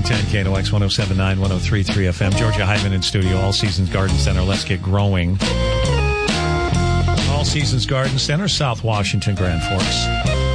910 KNOX 107.9, 103.3 FM. Georgia Hyman in studio. All Seasons Garden Center. Let's get growing. All Seasons Garden Center, South Washington, Grand Forks.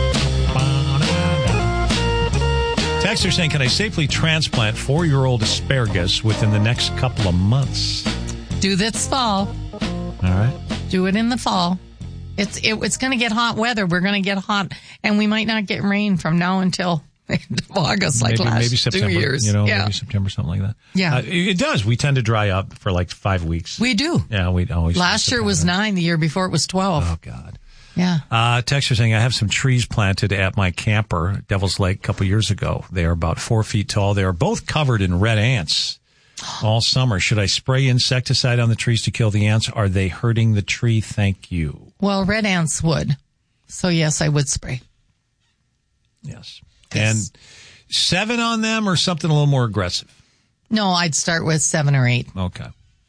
Texter saying, can I safely transplant 4-year-old asparagus within the next couple of months? Do this fall. All right. Do it in the fall. It's going to get hot weather. We're going to get hot, and we might not get rain from now until August, like maybe September, 2 years. Maybe September, something like that. Yeah. It does. We tend to dry up for like 5 weeks. We do. Yeah, we always. Last year was 9. The year before it was 12. Oh, God. Yeah. Texter saying, I have some trees planted at my camper, Devil's Lake, a couple years ago. They are about 4 feet tall. They are both covered in red ants all summer. Should I spray insecticide on the trees to kill the ants? Are they hurting the tree? Thank you. Well, red ants would. So, yes, I would spray. Yes. And 7 on them or something a little more aggressive? No, I'd start with 7 or 8. Okay.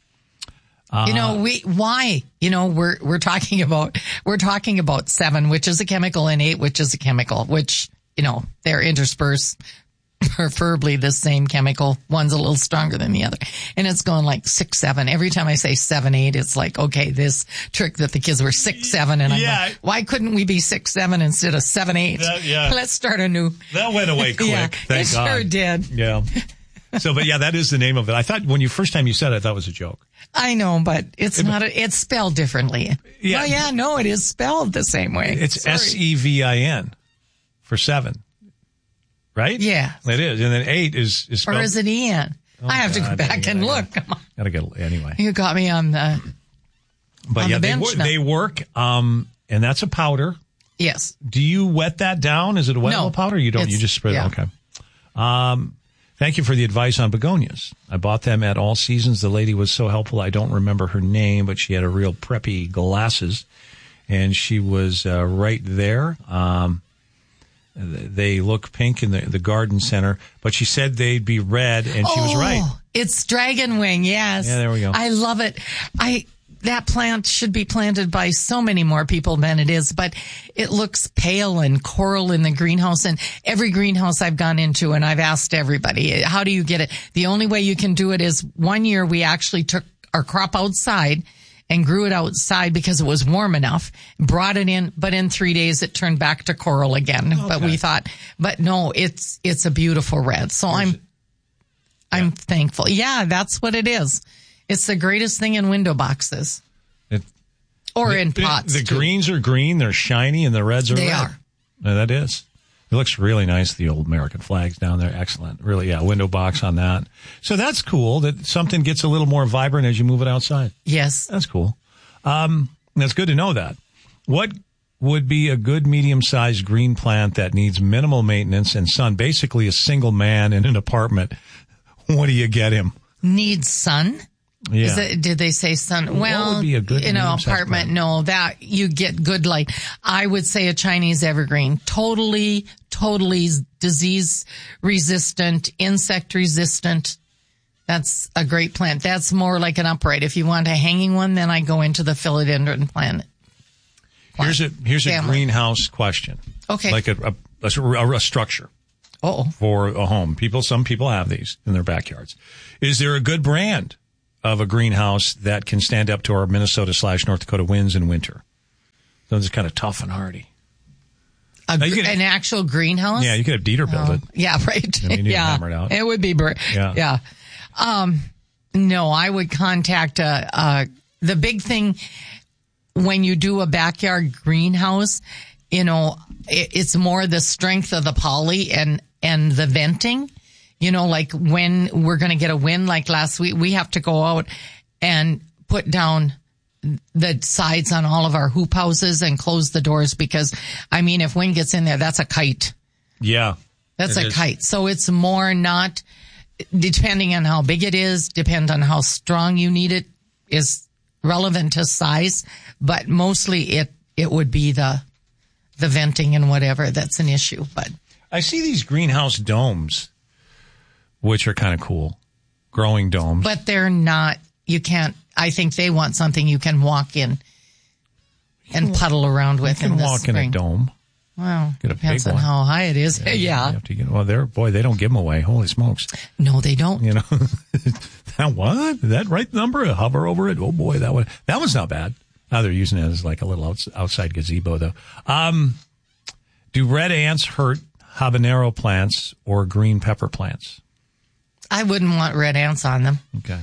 Why? We're talking about 7, which is a chemical, and 8, which is a chemical, which, they're interspersed, preferably the same chemical. One's a little stronger than the other. And it's going like 6, 7. Every time I say 7, 8, it's like, okay, this trick that the kids were 6, 7. And I'm like, why couldn't we be 6, 7 instead of 7, 8? Let's start a new. That went away quick. Yeah, Thank it God. sure did. Yeah. So, but yeah, that is the name of it. I thought when you first time you said it, I thought it was a joke. I know, but it's not. It's spelled differently. Yeah. Well, yeah, no, it is spelled the same way. It's Sevin for 7, right? Yeah, it is. And then 8 is spelled. Or is it En? I have to go back and look. Come on. Gotta get anyway. You got me on the. But on yeah, the they work. And that's a powder. Yes. Do you wet that down? Is it a wettable powder? You don't. You just spray it. Okay. Thank you for the advice on begonias. I bought them at All Seasons. The lady was so helpful. I don't remember her name, but she had a real preppy glasses, and she was right there. They look pink in the garden center, but she said they'd be red, and she was right. It's dragon wing, yes. Yeah, there we go. I love it. That plant should be planted by so many more people than it is, but it looks pale and coral in the greenhouse. And every greenhouse I've gone into, and I've asked everybody, how do you get it? The only way you can do it is one year we actually took our crop outside and grew it outside because it was warm enough, brought it in, but in 3 days it turned back to coral again. Okay. But we thought, but no, it's a beautiful red. So I'm thankful. Yeah, that's what it is. It's the greatest thing in window boxes. In pots. The greens are green, they're shiny, and the reds are red. They are. Yeah, that is. It looks really nice, the old American flags down there. Excellent. Really, yeah, window box on that. So that's cool that something gets a little more vibrant as you move it outside. Yes. That's cool. That's good to know that. What would be a good medium-sized green plant that needs minimal maintenance and sun? Basically a single man in an apartment. What do you get him? Needs sun? Yeah. Did they say sun? Well, what would be a good in an apartment, no, that you get good light. I would say a Chinese evergreen, totally disease resistant, insect resistant. That's a great plant. That's more like an upright. If you want a hanging one, then I go into the philodendron plant. Here's a greenhouse question. Okay. Like a structure. For a home. Some people have these in their backyards. Is there a good brand of a greenhouse that can stand up to our Minnesota/North Dakota winds in winter? Those are kind of tough and hardy. An actual greenhouse? Yeah, you could have Dieter build it. Yeah, right. Hammer it out. It would be, yeah. No, I would contact, the big thing when you do a backyard greenhouse, it's more the strength of the poly and the venting. Like when we're going to get a wind like last week, we have to go out and put down the sides on all of our hoop houses and close the doors because, if wind gets in there, that's a kite. Yeah. That's a kite. So it's more not, depending on how big it is, depend on how strong you need it, is relevant to size. But mostly it would be the venting and whatever that's an issue. But I see these greenhouse domes, which are kind of cool, growing domes. But they're not, I think they want something you can walk in and puddle around with in the spring. You can walk in a dome. Well, depends on how high it is. Yeah. You have to they don't give them away. Holy smokes. No, they don't. You know, what? That right number? Hover over it. Oh boy, that one's not bad. Now they're using it as like a little outside gazebo though. Do red ants hurt habanero plants or green pepper plants? I wouldn't want red ants on them. Okay.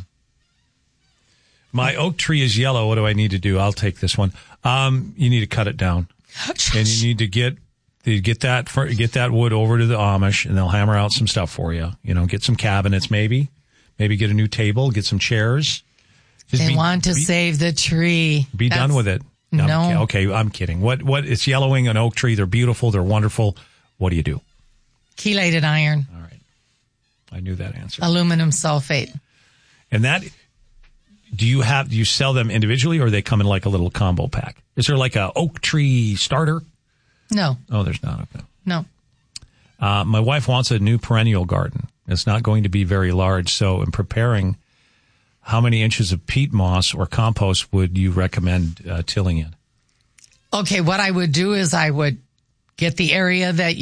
My oak tree is yellow. What do I need to do? I'll take this one. You need to cut it down. And you need to get that wood over to the Amish, and they'll hammer out some stuff for you. You know, get some cabinets, maybe get a new table, get some chairs. They want to save the tree. Be done with it. No. Okay, I'm kidding. What? It's yellowing an oak tree. They're beautiful. They're wonderful. What do you do? Chelated iron. All right. I knew that answer. Aluminum sulfate. And that. Do you sell them individually, or they come in like a little combo pack? Is there like a oak tree starter? No. Oh, there's not. Okay. No. My wife wants a new perennial garden. It's not going to be very large. So in preparing, how many inches of peat moss or compost would you recommend tilling in? Okay. What I would do is I would get the area that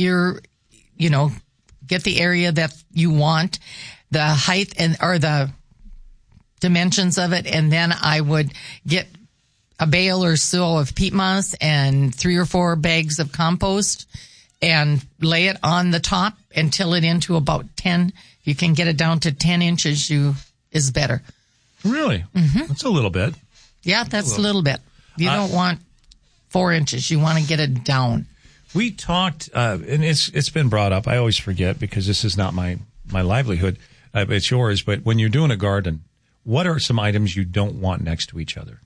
get the area that you want, the height or the dimensions of it, and then I would get a bale or so of peat moss and 3 or 4 bags of compost and lay it on the top and till it into about 10. You can get it down to 10 inches is better. Really? Mm-hmm. That's a little bit. Yeah, that's a little bit. You don't want 4 inches. You want to get it down. We talked, and it's been brought up. I always forget because this is not my livelihood. It's yours. But when you're doing a garden, what are some items you don't want next to each other?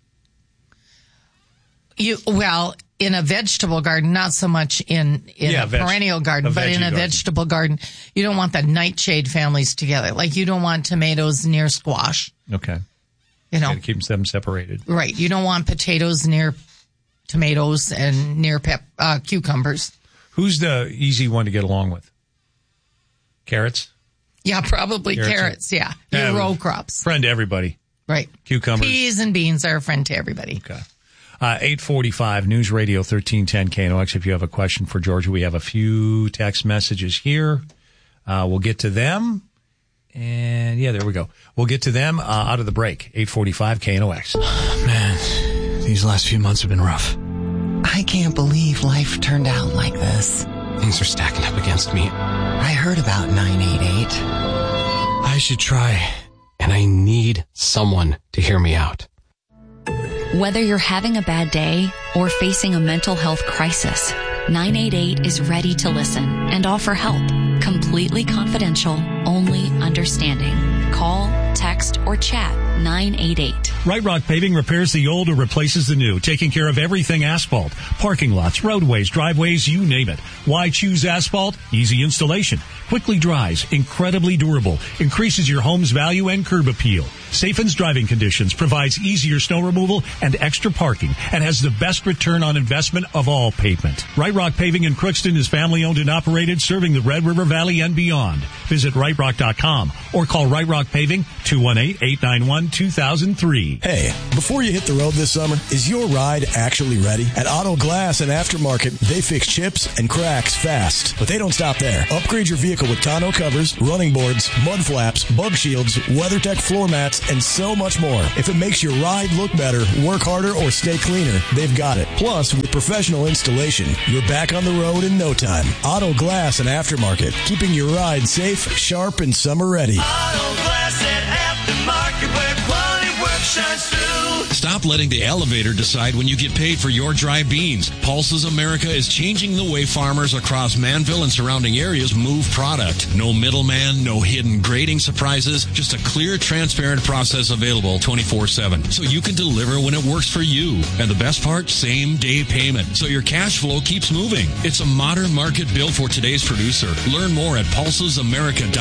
In a vegetable garden, not so much in a perennial garden, but in a vegetable garden, you don't want the nightshade families together. Like you don't want tomatoes near squash. Okay. It keeps them separated. Right. You don't want potatoes near tomatoes and near cucumbers. Who's the easy one to get along with? Carrots? Yeah, probably carrots. Yeah. Your row crops. Friend to everybody. Right. Cucumbers. Peas and beans are a friend to everybody. Okay. 845 News Radio 1310 KNOX. If you have a question for Georgia, we have a few text messages here. We'll get to them. And yeah, there we go. We'll get to them out of the break. 845 KNOX. Man, these last few months have been rough. I can't believe life turned out like this. Things are stacking up against me. I heard about 988. I should try, and I need someone to hear me out. Whether you're having a bad day or facing a mental health crisis, 988 is ready to listen and offer help. Completely confidential, only understanding. Call, text, or chat 988. Right Rock Paving repairs the old or replaces the new, taking care of everything asphalt. Parking lots, roadways, driveways, you name it. Why choose asphalt? Easy installation. Quickly dries, incredibly durable, increases your home's value and curb appeal. Safen's driving conditions, provides easier snow removal and extra parking, and has the best return on investment of all pavement. Right Rock Paving in Crookston is family owned and operated, serving the Red River Valley and beyond. Visit rightrock.com or call Right Rock Paving 218-891-2003. Hey, before you hit the road this summer, is your ride actually ready? At Auto Glass and Aftermarket, they fix chips and cracks fast. But they don't stop there. Upgrade your vehicle with tonneau covers, running boards, mud flaps, bug shields, WeatherTech floor mats, and so much more. If it makes your ride look better, work harder, or stay cleaner, they've got it. Plus, with professional installation, you're back on the road in no time. Auto Glass and Aftermarket, keeping your ride safe, sharp, and summer ready. Auto Glass and Aftermarket, where quality work shines through. Stop letting the elevator decide when you get paid for your dry beans. Pulses America is changing the way farmers across Manville and surrounding areas move product. No middleman, no hidden grading surprises, just a clear, transparent process available 24/7. So you can deliver when it works for you. And the best part, same day payment. So your cash flow keeps moving. It's a modern market built for today's producer. Learn more at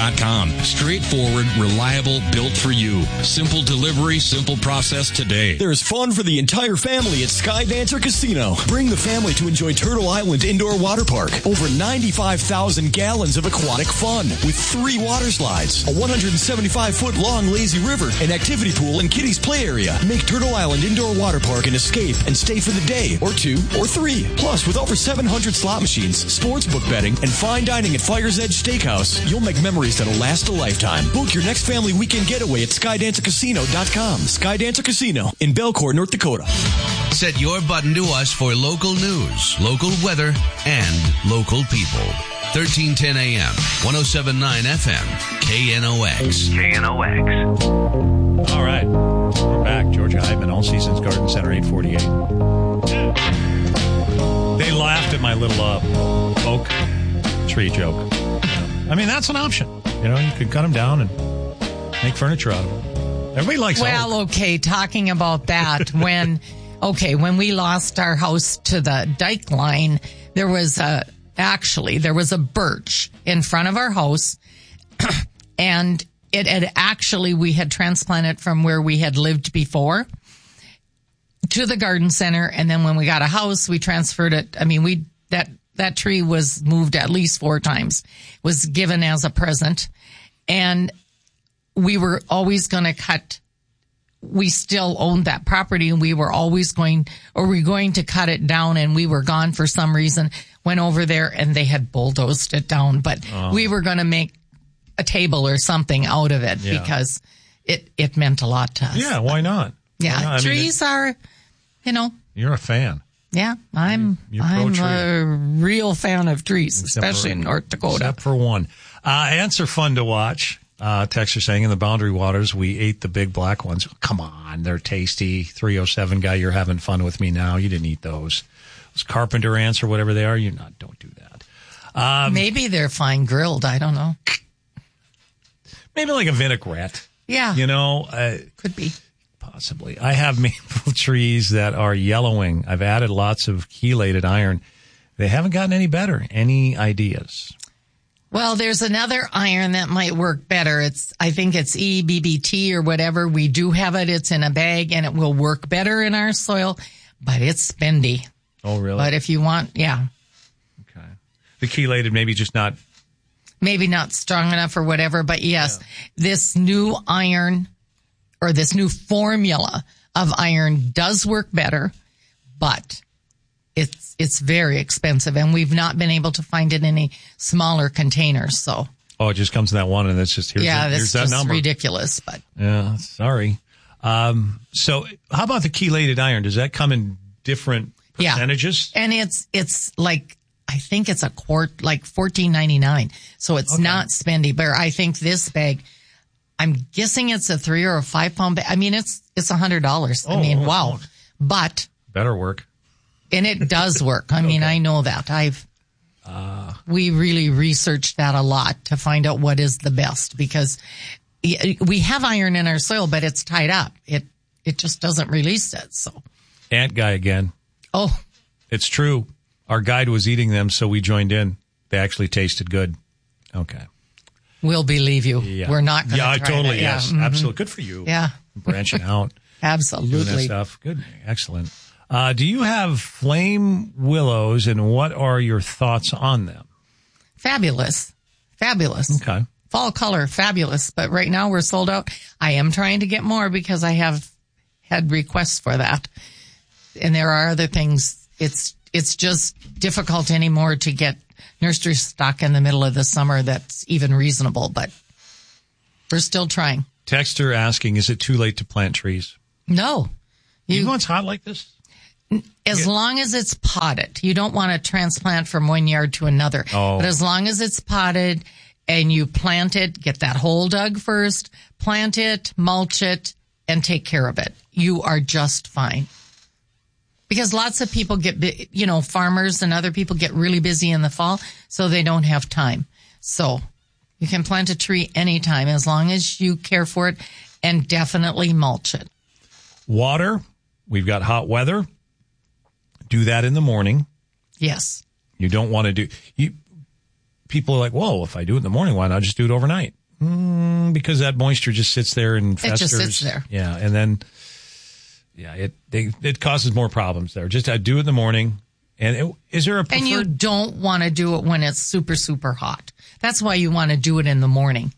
pulsesamerica.com. Straightforward, reliable, built for you. Simple delivery, simple process today. There There's fun for the entire family at Skydancer Casino. Bring the family to enjoy Turtle Island Indoor Water Park. Over 95,000 gallons of aquatic fun with 3 water slides, a 175-foot long lazy river, an activity pool, and kiddies play area. Make Turtle Island Indoor Water Park an escape and stay for the day or 2 or 3. Plus, with over 700 slot machines, sportsbook betting, and fine dining at Fire's Edge Steakhouse, you'll make memories that'll last a lifetime. Book your next family weekend getaway at SkydancerCasino.com. Skydancer Casino in Belcourt, North Dakota. Set your button to us for local news, local weather, and local people. 1310 AM, 107.9 FM, KNOX. KNOX. All right. We're back. Georgia Heitman, All Seasons Garden Center, 848. They laughed at my little oak tree joke. I mean, that's an option. You know, you could cut them down and make furniture out of them. Everybody likes oak. Well, okay, talking about that, when we lost our house to the dike line, there was a birch in front of our house, and we had transplanted from where we had lived before to the garden center, and then when we got a house, we transferred it. I mean, that tree was moved at least 4 times, was given as a present, and we were always going to cut. We still owned that property, and we were going to cut it down, and we were gone for some reason, went over there, and they had bulldozed it down, but we were going to make a table or something out of it because it meant a lot to us. Yeah, why not? Yeah, why not? Trees are, You're a fan. Yeah, I'm a real fan of trees, especially in North Dakota. Except for one. Ants are fun to watch. Texts are saying in the Boundary Waters, we ate the big black ones. Come on, they're tasty. 307 guy, you're having fun with me now. You didn't eat those. Those carpenter ants or whatever they are, don't do that. Maybe they're fine grilled. I don't know. Maybe like a vinaigrette. Yeah. Could be. Possibly. I have maple trees that are yellowing. I've added lots of chelated iron. They haven't gotten any better. Any ideas? Well, there's another iron that might work better. I think it's EBBT or whatever. We do have it. It's in a bag, and it will work better in our soil, but it's spendy. Oh, really? But if you want, yeah. Okay. The chelated, maybe just not. Maybe not strong enough or whatever, but yes, this new iron or this new formula of iron does work better, but it's very expensive, and we've not been able to find it in any smaller containers. So it just comes in that one, and it's just here's that just number. Ridiculous. But yeah, sorry. So how about the chelated iron? Does that come in different percentages? Yeah. And it's like, I think it's a quart, like $14.99. So it's not spendy, but I think this bag, I'm guessing it's a 3 or a 5 pound bag. I mean, it's $100. I mean, wow. But better work. And it does work. I mean, I know that. We really researched that a lot to find out what is the best, because we have iron in our soil, but it's tied up. It just doesn't release it. So ant guy again. Oh, it's true. Our guide was eating them, so we joined in. They actually tasted good. Okay. We'll believe you. Yeah. We're not going to try totally. that. Yes, absolutely. Good for you. Yeah. Branching out. Absolutely. Doing that stuff. Good. Excellent. Do you have flame willows, and what are your thoughts on them? Fabulous. Okay. Fall color, fabulous. But right now we're sold out. I am trying to get more because I have had requests for that. And there are other things. It's just difficult anymore to get nursery stock in the middle of the summer that's even reasonable, but we're still trying. Texter asking, is it too late to plant trees? No. Even when it's hot like this? As long as it's potted. You don't want to transplant from one yard to another. Oh. But as long as it's potted and you plant it, get that hole dug first, plant it, mulch it, and take care of it. You are just fine. Because lots of people farmers and other people get really busy in the fall, so they don't have time. So you can plant a tree anytime as long as you care for it, and definitely mulch it. Water. We've got hot weather. Do that in the morning. Yes. You don't want to do... People are like, whoa, if I do it in the morning, why not just do it overnight? Because that moisture just sits there and festers. It just sits there. Yeah, and then... Yeah, it causes more problems there. Just do it in the morning. And is there a preferred... And you don't want to do it when it's super, super hot. That's why you want to do it in the morning.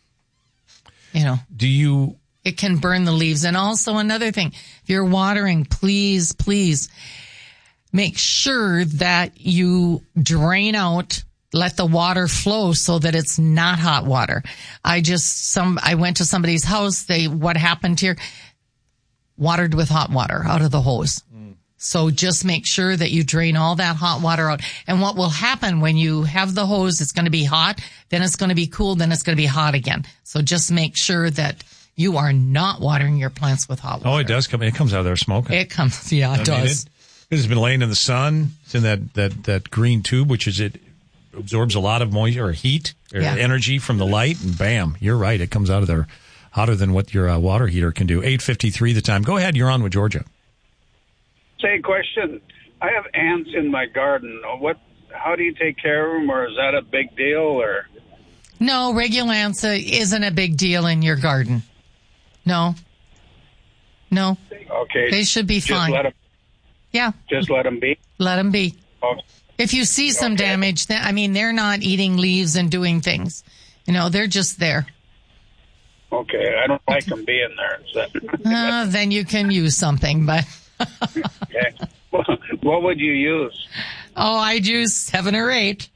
It can burn the leaves. And also another thing, if you're watering, please make sure that you drain out, let the water flow so that it's not hot water. I went to somebody's house. What happened here? Watered with hot water out of the hose. So just make sure that you drain all that hot water out. And what will happen when you have the hose, it's going to be hot, then it's going to be cool, then it's going to be hot again. So just make sure that you are not watering your plants with hot water. Oh, it does come. It comes out of there smoking. It comes. Yeah, it does. It's been laying in the sun. It's in that green tube, it absorbs a lot of moisture or heat or energy from the light, and bam, you're right. It comes out of there hotter than what your water heater can do. 8:53 the time. Go ahead. You're on with Georgia. Say, question. I have ants in my garden. How do you take care of them, or is that a big deal? Or no, regular ants isn't a big deal in your garden. No. Okay. They should be fine. Just let them be? Let them be. Okay. If you see some damage, they're not eating leaves and doing things. They're just there. Okay. I don't like them being there. Then you can use something, but... Okay. What would you use? Oh, I'd use 7 or 8.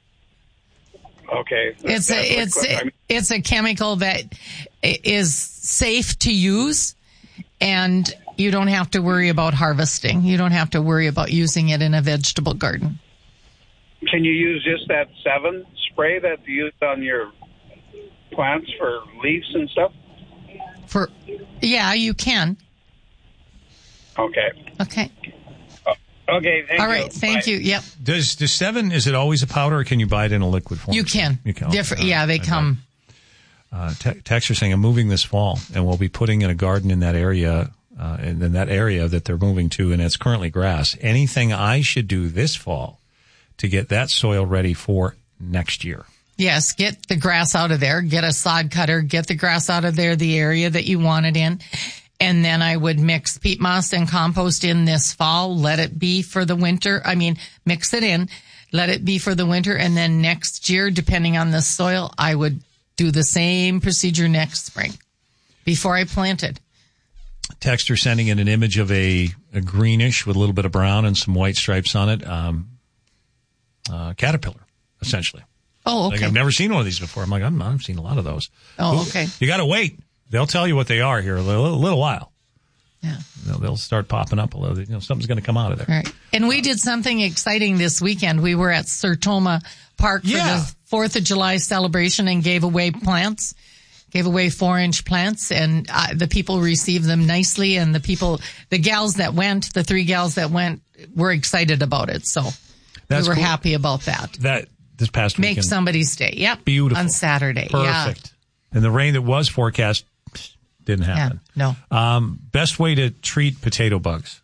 Okay. It's a chemical that is safe to use, and you don't have to worry about harvesting. You don't have to worry about using it in a vegetable garden. Can you use just that 7 spray that you use on your plants for leaves and stuff? Yeah, you can. Okay. Okay. Okay, thank you. All right, thank you. Yep. Does 7, is it always a powder, or can you buy it in a liquid form? You can. Different. Yeah, they come. Texter saying, I'm moving this fall, and we'll be putting in a garden in that area, in that area that they're moving to, and it's currently grass. Anything I should do this fall to get that soil ready for next year? Yes, get the grass out of there. Get a sod cutter. Get the grass out of there, the area that you want it in. And then I would mix peat moss and compost in this fall. Let it be for the winter. Mix it in. Let it be for the winter. And then next year, depending on the soil, I would do the same procedure next spring before I planted. Texter sending in an image of a greenish with a little bit of brown and some white stripes on it. Caterpillar, essentially. Oh, okay. I've never seen one of these before. I'm like, I've seen a lot of those. Oh, okay. You got to wait. They'll tell you what they are here a little while. Yeah. They'll start popping up a little. Something's going to come out of there. Right. And we did something exciting this weekend. We were at Sertoma Park for the 4th of July celebration and gave away plants. Gave away 4-inch plants, and the people received them nicely. And the 3 gals that went, were excited about it. So we were happy about that. This past weekend. Make somebody's day. Yep. Beautiful. On Saturday. Perfect. Yeah. And the rain that was forecast didn't happen. Yeah, no. Best way to treat potato bugs.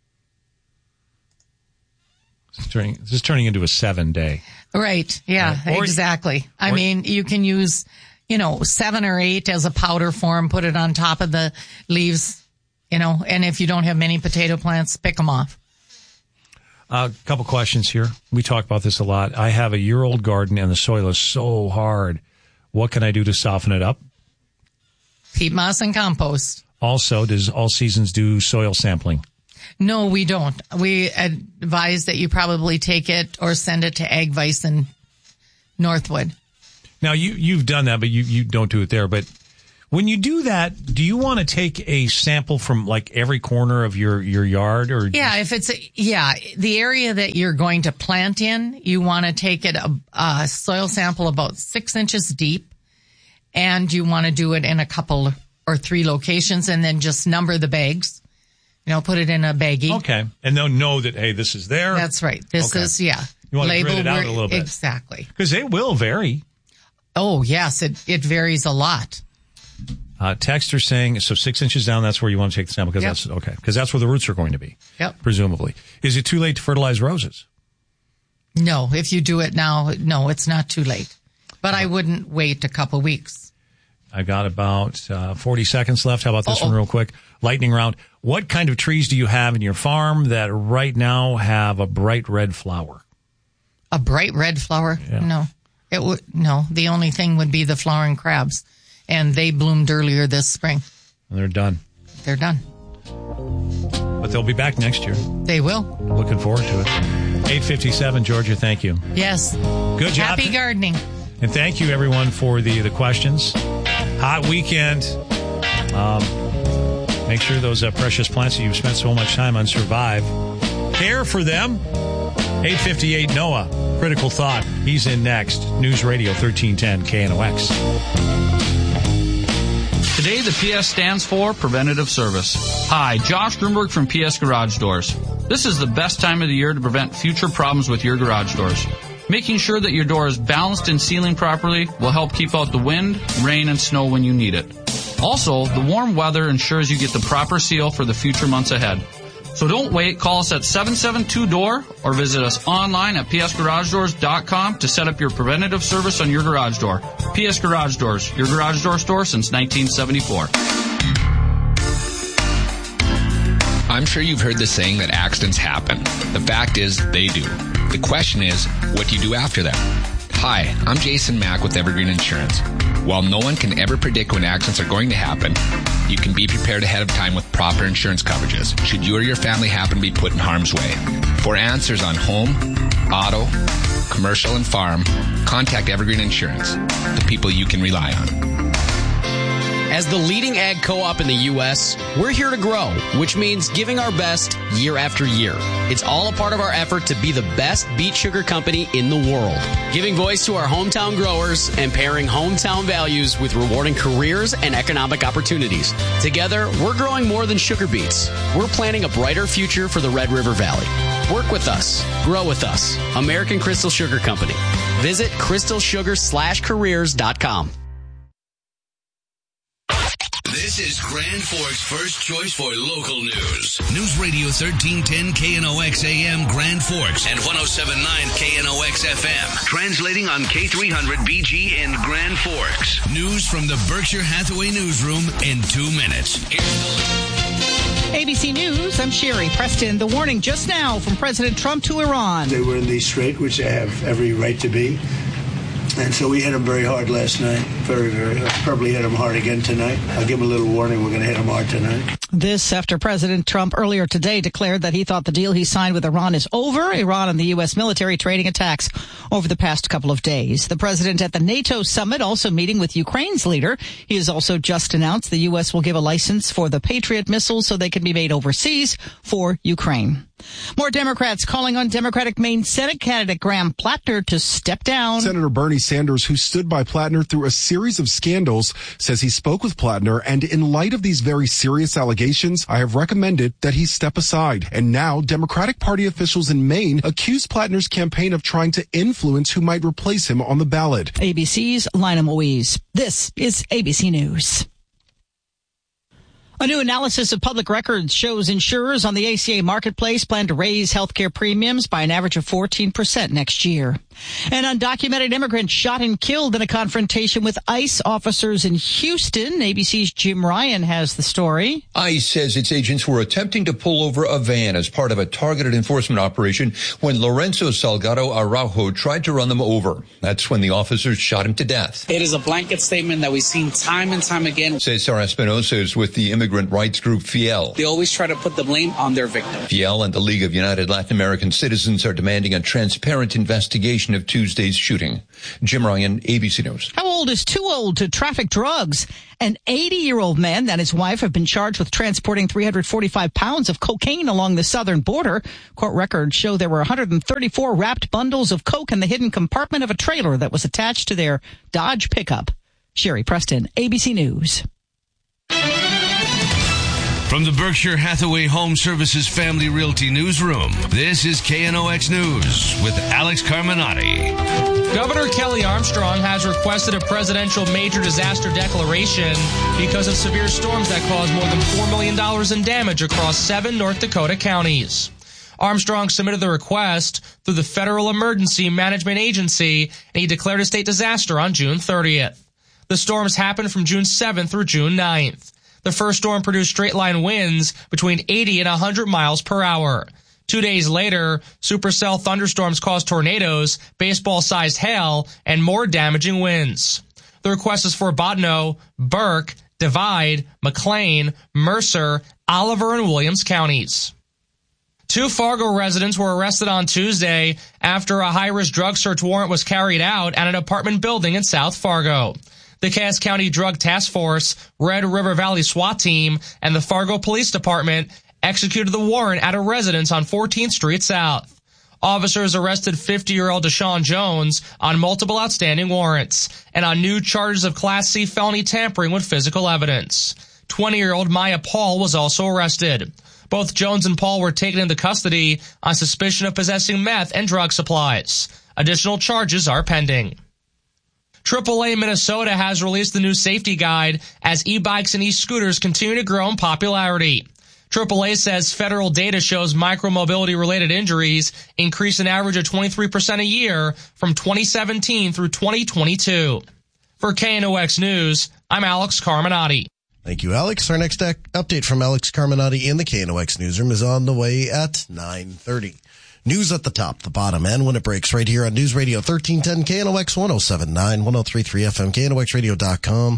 This is turning into a 7-day. Right. Yeah, exactly. You can use, 7 or 8 as a powder form, put it on top of the leaves, and if you don't have many potato plants, pick them off. A couple questions here. We talk about this a lot. I have a year-old garden and the soil is so hard. What can I do to soften it up? Peat moss and compost. Also, does All Seasons do soil sampling? No, we don't. We advise that you probably take it or send it to AgVice in Northwood. Now, you've done that, but you don't do it there. But when you do that, do you want to take a sample from like every corner of your yard? Or yeah, the area that you're going to plant in, you want to take it a soil sample about 6 inches deep. And you want to do it in a couple or 3 locations and then just number the bags. Put it in a baggie. Okay. And they'll know that, hey, this is there. That's right. This is, You want to grid it out a little bit. Exactly. Because they will vary. Oh, yes. It varies a lot. Texter saying, so 6 inches down, that's where you want to take the sample. Because that's where the roots are going to be. Yep. Presumably. Is it too late to fertilize roses? No. If you do it now, no, it's not too late. But I wouldn't wait a couple weeks. I've got about 40 seconds left. How about this one real quick? Lightning round. What kind of trees do you have in your farm that right now have a bright red flower? A bright red flower? Yeah. No. No. The only thing would be the flowering crabs. And they bloomed earlier this spring. And they're done. They're done. But they'll be back next year. They will. Looking forward to it. 8:57, Georgia, thank you. Yes. Good job. Happy gardening. And thank you, everyone, for the questions. Hot weekend. Make sure those precious plants that you've spent so much time on survive. Care for them. 8:58, Noah, Critical Thought. He's in next. News Radio 1310 KNOX. Today, the PS stands for Preventative Service. Hi, Josh Grunberg from PS Garage Doors. This is the best time of the year to prevent future problems with your garage doors. Making sure that your door is balanced and sealing properly will help keep out the wind, rain, and snow when you need it. Also, the warm weather ensures you get the proper seal for the future months ahead. So don't wait. Call us at 772-DOOR or visit us online at psgaragedoors.com to set up your preventative service on your garage door. PS Garage Doors, your garage door store since 1974. I'm sure you've heard the saying that accidents happen. The fact is, they do. The question is, what do you do after them? Hi, I'm Jason Mack with Evergreen Insurance. While no one can ever predict when accidents are going to happen, you can be prepared ahead of time with proper insurance coverages should you or your family happen to be put in harm's way. For answers on home, auto, commercial, and farm, contact Evergreen Insurance, the people you can rely on. As the leading ag co-op in the U.S., we're here to grow, which means giving our best year after year. It's all a part of our effort to be the best beet sugar company in the world, giving voice to our hometown growers and pairing hometown values with rewarding careers and economic opportunities. Together, we're growing more than sugar beets. We're planning a brighter future for the Red River Valley. Work with us. Grow with us. American Crystal Sugar Company. Visit crystalsugar/careers.com. This is Grand Forks' first choice for local news. News Radio 1310 KNOX AM Grand Forks and 107.9 KNOX FM. Translating on K300 BG in Grand Forks. News from the Berkshire Hathaway newsroom in 2 minutes. ABC News, I'm Sherry Preston. The warning just now from President Trump to Iran. They were in the strait, which they have every right to be. And so we hit them very hard last night. Very, very hard. Probably hit them hard again tonight. I'll give them a little warning. We're going to hit them hard tonight. This after President Trump earlier today declared that he thought the deal he signed with Iran is over. Iran and the U.S. military trading attacks over the past couple of days. The president at the NATO summit also meeting with Ukraine's leader. He has also just announced the U.S. will give a license for the Patriot missiles so they can be made overseas for Ukraine. More Democrats calling on Democratic Maine Senate candidate Graham Plattner to step down. Senator Bernie Sanders, who stood by Plattner through a series of scandals, says he spoke with Plattner, and in light of these very serious allegations, I have recommended that he step aside. And now Democratic Party officials in Maine accuse Plattner's campaign of trying to influence who might replace him on the ballot. ABC's Lina Moise. This is ABC News. A new analysis of public records shows insurers on the ACA marketplace plan to raise healthcare premiums by an average of 14% next year. An undocumented immigrant shot and killed in a confrontation with ICE officers in Houston. ABC's Jim Ryan has the story. ICE says its agents were attempting to pull over a van as part of a targeted enforcement operation when Lorenzo Salgado Araujo tried to run them over. That's when the officers shot him to death. It is a blanket statement that we've seen time and time again. Cesar Espinosa is with the immigrant rights group Fiel. They always try to put the blame on their victim. Fiel and the League of United Latin American Citizens are demanding a transparent investigation of Tuesday's shooting. Jim Ryan, ABC News. How old is too old to traffic drugs? An 80-year-old man and his wife have been charged with transporting 345 pounds of cocaine along the southern border. Court records show there were 134 wrapped bundles of coke in the hidden compartment of a trailer that was attached to their Dodge pickup. Sherry Preston, ABC News. From the Berkshire Hathaway Home Services Family Realty Newsroom, this is KNOX News with Alex Carminati. Governor Kelly Armstrong has requested a presidential major disaster declaration because of severe storms that caused more than $4 million in damage across 7 North Dakota counties. Armstrong submitted the request through the Federal Emergency Management Agency, and he declared a state disaster on June 30th. The storms happened from June 7th through June 9th. The first storm produced straight-line winds between 80 and 100 miles per hour. 2 days later, supercell thunderstorms caused tornadoes, baseball-sized hail, and more damaging winds. The request is for Bottineau, Burke, Divide, McLean, Mercer, Oliver, and Williams counties. 2 Fargo residents were arrested on Tuesday after a high-risk drug search warrant was carried out at an apartment building in South Fargo. The Cass County Drug Task Force, Red River Valley SWAT Team, and the Fargo Police Department executed the warrant at a residence on 14th Street South. Officers arrested 50-year-old Deshaun Jones on multiple outstanding warrants and on new charges of Class C felony tampering with physical evidence. 20-year-old Maya Paul was also arrested. Both Jones and Paul were taken into custody on suspicion of possessing meth and drug supplies. Additional charges are pending. AAA Minnesota has released the new safety guide as e-bikes and e-scooters continue to grow in popularity. AAA says federal data shows micromobility-related injuries increased an average of 23% a year from 2017 through 2022. For KNOX News, I'm Alex Carminati. Thank you, Alex. Our next update from Alex Carminati in the KNOX newsroom is on the way at 9:30. News at the top, the bottom, and when it breaks right here on News Radio 1310 KNOX 107.9, 103.3 FM, KNOXradio.com.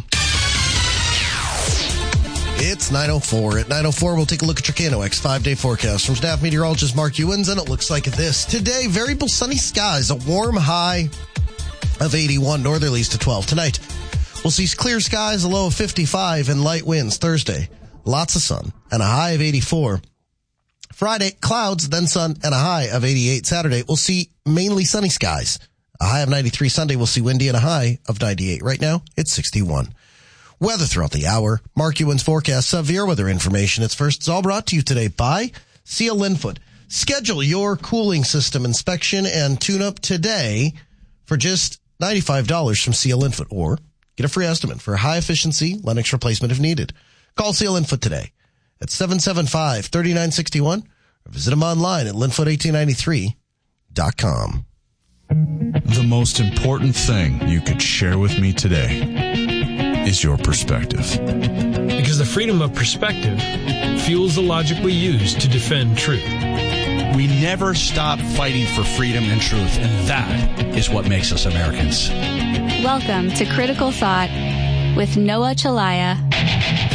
It's 9:04. At 9:04, we'll take a look at your KNOX 5-day forecast from staff meteorologist Mark Ewens, and it looks like this. Today, variable sunny skies, a warm high of 81, northerlies to 12. Tonight, we'll see clear skies, a low of 55, and light winds. Thursday, lots of sun, and a high of 84. Friday, clouds, then sun, and a high of 88. Saturday, we'll see mainly sunny skies. A high of 93. Sunday, we'll see windy and a high of 98. Right now, it's 61. Weather throughout the hour. Mark Ewens forecast severe weather information. It's all brought to you today by Seal Linfoot. Schedule your cooling system inspection and tune-up today for just $95 from Seal Linfoot, or get a free estimate for a high-efficiency Lennox replacement if needed. Call Seal Linfoot today at 775-3961 or visit them online at linfoot1893.com. The most important thing you could share with me today is your perspective. Because the freedom of perspective fuels the logic we use to defend truth. We never stop fighting for freedom and truth, and that is what makes us Americans. Welcome to Critical Thought with Noah Chalaya.